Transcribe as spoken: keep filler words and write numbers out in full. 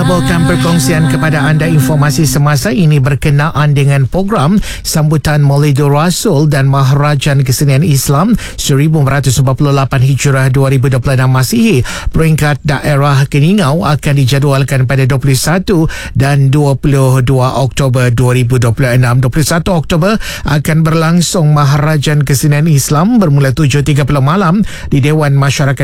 membawakan perkongsian kepada anda informasi semasa ini berkenaan dengan program sambutan Maulidur Rasul dan Maharajan Kesenian Islam seribu empat ratus empat puluh lapan Hijrah dua ribu dua puluh enam Masihi. Peringkat daerah Keningau akan dijadualkan pada dua puluh satu dan dua puluh dua Oktober dua ribu dua puluh enam. dua puluh satu Oktober akan berlangsung Maharajan Kesenian Islam bermula tujuh tiga puluh malam di Dewan Masyarakat